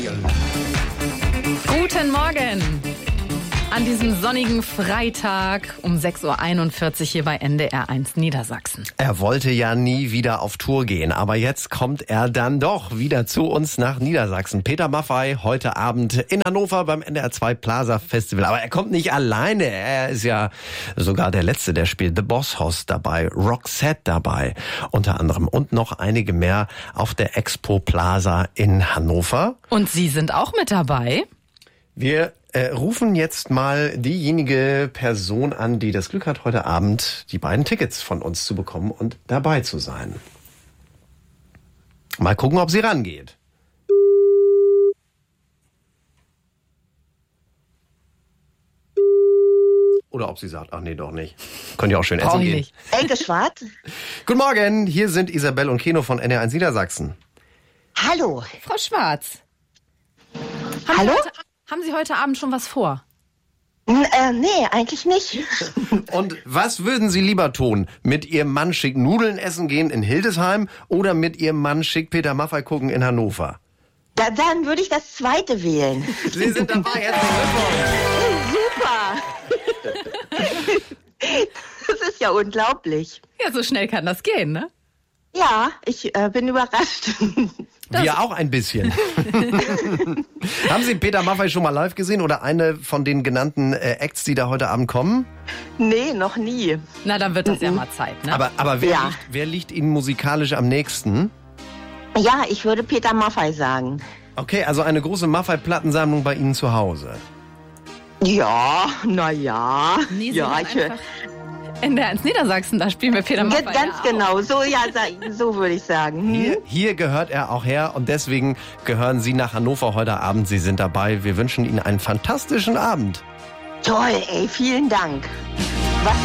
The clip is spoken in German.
Guten Morgen an diesem sonnigen Freitag um 6.41 Uhr hier bei NDR 1 Niedersachsen. Er wollte ja nie wieder auf Tour gehen, aber jetzt kommt er dann doch wieder zu uns nach Niedersachsen. Peter Maffay heute Abend in Hannover beim NDR 2 Plaza Festival. Aber er kommt nicht alleine. Er ist ja sogar der Letzte, der spielt. The Boss Hoss dabei, Roxette dabei unter anderem und noch einige mehr auf der Expo Plaza in Hannover. Und Sie sind auch mit dabei? Wir rufen jetzt mal diejenige Person an, die das Glück hat, heute Abend die beiden Tickets von uns zu bekommen und dabei zu sein. Mal gucken, ob sie rangeht. Oder ob sie sagt, ach nee, doch nicht. Können ja auch schön essen gehen. Elke Schwarz. Guten Morgen, hier sind Isabel und Keno von NDR 1 Niedersachsen. Hallo. Frau Schwarz. Hallo? Haben Sie heute Abend schon was vor? Nee, eigentlich nicht. Und was würden Sie lieber tun? Mit Ihrem Mann schick Nudeln essen gehen in Hildesheim oder mit Ihrem Mann schick Peter Maffay gucken in Hannover? Dann würde ich das zweite wählen. Sie sind dabei, herzlichen Glückwunsch. Super. Das ist ja unglaublich. Ja, so schnell kann das gehen, ne? Ja, ich bin überrascht. Wir auch ein bisschen. Haben Sie Peter Maffay schon mal live gesehen oder eine von den genannten Acts, die da heute Abend kommen? Nee, noch nie. Na, dann wird das ja mal Zeit, ne? Aber wer liegt Ihnen musikalisch am nächsten? Ja, ich würde Peter Maffay sagen. Okay, also eine große Maffay-Plattensammlung bei Ihnen zu Hause. Ja, naja. Nee, ja, ich höre. NDR 1 Niedersachsen, da spielen wir Peter Maffay. Ganz genau, so würde ich sagen. Hier gehört er auch her und deswegen gehören Sie nach Hannover heute Abend. Sie sind dabei. Wir wünschen Ihnen einen fantastischen Abend. Toll, ey, vielen Dank.